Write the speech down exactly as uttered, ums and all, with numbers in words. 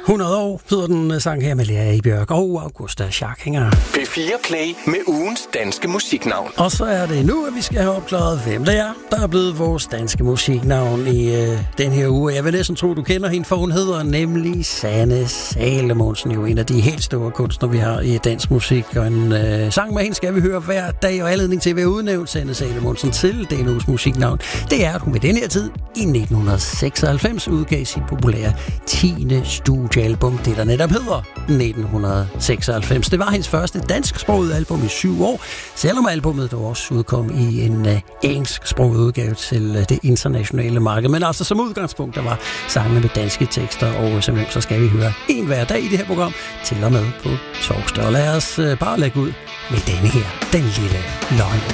hundrede år hedder den sang her med Lea Ibjørg og Augusta Scharkinger. P fire Play med ugens danske musiknavn. Og så er det nu, at vi skal have opklaret, hvem det er, der er blevet vores danske musiknavn i øh, den her uge. Jeg vil næsten tro, du kender hende, for hun hedder nemlig Sanne Salomonsen, jo en af de helt store kunstnere, vi har i dansk musik. Og en øh, sang med hende skal vi høre hver dag, og anledning til at være udnævnt Sanne Salomonsen til denne uges musiknavn. Det er, at hun ved den her tid i nitten seksoghalvfems udgav sit populære tiende studiealbum, det der netop hedder nitten seksoghalvfems. Det var hendes første dansksproget album i syv år, selvom albumet dog også udkom i en uh, engelsksproget udgave til uh, det internationale marked. Men altså som udgangspunkt, der var sangene med danske tekster, og som så skal vi høre en hver dag i det her program, til og med på torsdag. Og lad os uh, bare lægge ud med denne her, Den Lille Løgn.